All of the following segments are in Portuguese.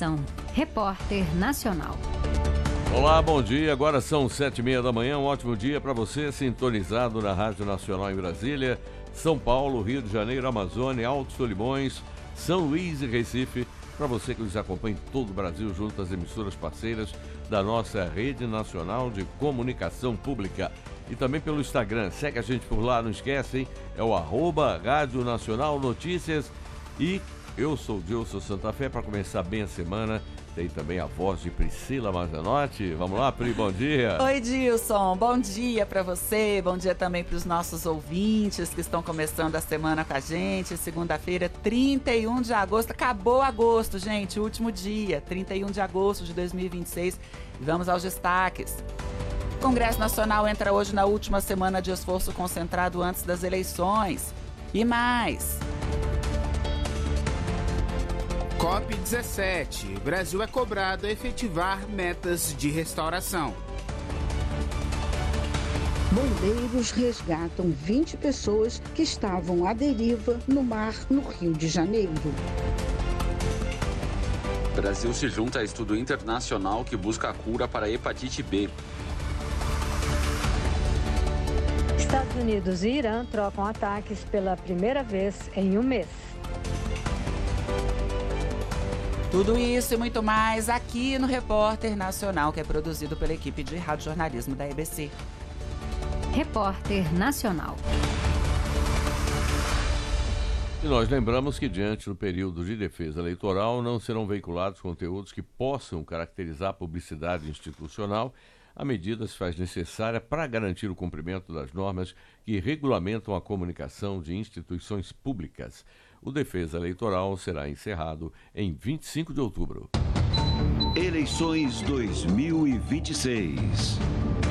Comunicação. Repórter Nacional. Olá, bom dia. Agora são 7h30 da manhã. Um ótimo dia para você, sintonizado na Rádio Nacional em Brasília, São Paulo, Rio de Janeiro, Amazônia, Altos Solimões, São Luís e Recife. Para você que nos acompanha em todo o Brasil, junto às emissoras parceiras da nossa Rede Nacional de Comunicação Pública. E também pelo Instagram. Segue a gente por lá, não esquece, hein? É o @Rádio Nacional Notícias. E eu sou o Dilson Santa Fé. Para começar bem a semana, tem também a voz de Priscila Mazanotti. Vamos lá, Pri, bom dia. Oi, Dilson, bom dia para você, bom dia também para os nossos ouvintes que estão começando a semana com a gente. Segunda-feira, 31 de agosto, acabou agosto, gente, último dia, 31 de agosto de 2026. E vamos aos destaques. O Congresso Nacional entra hoje na última semana de esforço concentrado antes das eleições. E mais... COP17. Brasil é cobrado a efetivar metas de restauração. Bombeiros resgatam 20 pessoas que estavam à deriva no mar no Rio de Janeiro. Brasil se junta a estudo internacional que busca a cura para a hepatite B. Estados Unidos e Irã trocam ataques pela primeira vez em um mês. Tudo isso e muito mais aqui no Repórter Nacional, que é produzido pela equipe de radiojornalismo da EBC. Repórter Nacional. E nós lembramos que, diante do período de defesa eleitoral, não serão veiculados conteúdos que possam caracterizar a publicidade institucional. A medida se faz necessária para garantir o cumprimento das normas que regulamentam a comunicação de instituições públicas. O Defesa Eleitoral será encerrado em 25 de outubro. Eleições 2026.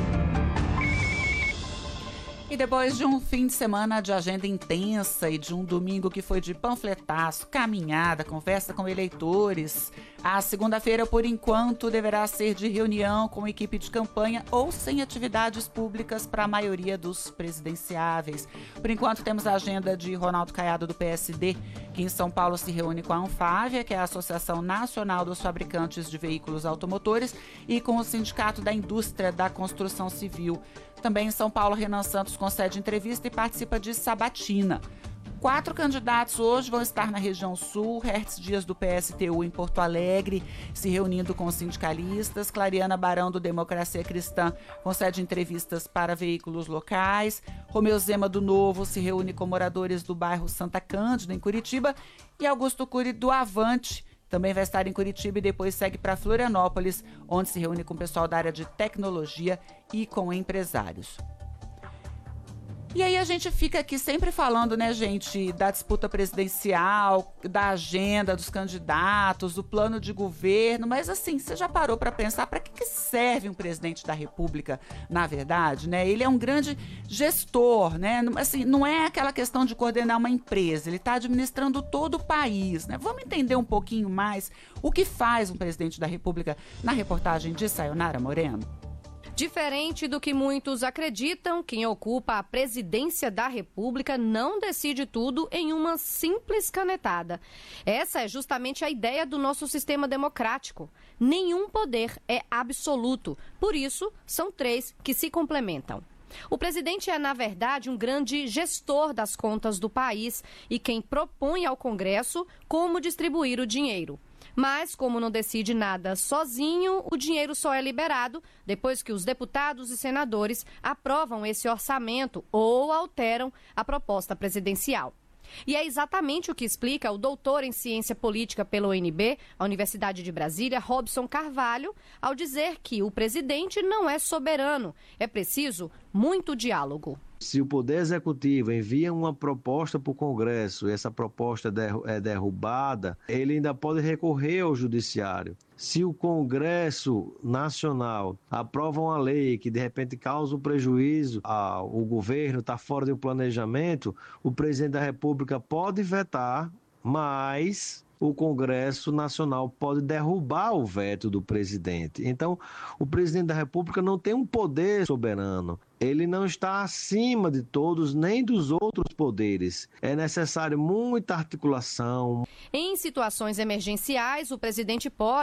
E depois de um fim de semana de agenda intensa e de um domingo que foi de panfletaço, caminhada, conversa com eleitores, a segunda-feira, por enquanto, deverá ser de reunião com equipe de campanha ou sem atividades públicas para a maioria dos presidenciáveis. Por enquanto, temos a agenda de Ronaldo Caiado, do PSD, que em São Paulo se reúne com a Anfávia, que é a Associação Nacional dos Fabricantes de Veículos Automotores, e com o Sindicato da Indústria da Construção Civil. Também em São Paulo, Renan Santos concede entrevista e participa de sabatina. 4 candidatos hoje vão estar na região sul. Hertz Dias, do PSTU, em Porto Alegre, se reunindo com sindicalistas. Clariana Barão, do Democracia Cristã, concede entrevistas para veículos locais. Romeu Zema, do Novo, se reúne com moradores do bairro Santa Cândida, em Curitiba. E Augusto Cury, do Avante, também vai estar em Curitiba e depois segue para Florianópolis, onde se reúne com o pessoal da área de tecnologia e com empresários. E aí a gente fica aqui sempre falando, né, gente, da disputa presidencial, da agenda dos candidatos, do plano de governo, mas assim, você já parou para pensar para que serve um presidente da República, na verdade, né? Ele é um grande gestor, né? Assim, não é aquela questão de coordenar uma empresa, ele está administrando todo o país, né? Vamos entender um pouquinho mais o que faz um presidente da República na reportagem de Sayonara Moreno. Diferente do que muitos acreditam, quem ocupa a presidência da República não decide tudo em uma simples canetada. Essa é justamente a ideia do nosso sistema democrático. Nenhum poder é absoluto, por isso, são 3 que se complementam. O presidente é, na verdade, um grande gestor das contas do país e quem propõe ao Congresso como distribuir o dinheiro. Mas, como não decide nada sozinho, o dinheiro só é liberado depois que os deputados e senadores aprovam esse orçamento ou alteram a proposta presidencial. E é exatamente o que explica o doutor em ciência política pela UNB, a Universidade de Brasília, Robson Carvalho, ao dizer que o presidente não é soberano, é preciso muito diálogo. Se o Poder Executivo envia uma proposta para o Congresso e essa proposta é derrubada, ele ainda pode recorrer ao Judiciário. Se o Congresso Nacional aprova uma lei que de repente causa um prejuízo ao governo, está fora do planejamento, o presidente da República pode vetar, mas o Congresso Nacional pode derrubar o veto do presidente. Então, o presidente da República não tem um poder soberano. Ele não está acima de todos, nem dos outros poderes. É necessário muita articulação. Em situações emergenciais, o presidente pode